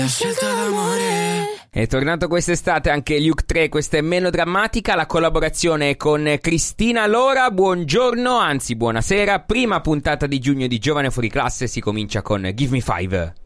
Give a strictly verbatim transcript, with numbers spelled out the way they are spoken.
scelta d'amore. È tornato quest'estate anche Luke tre, questa è meno drammatica, la collaborazione con Cristina Lora. Buongiorno, anzi buonasera, prima puntata di giugno di Giovane Fuori Classe, si comincia con Give Me Five.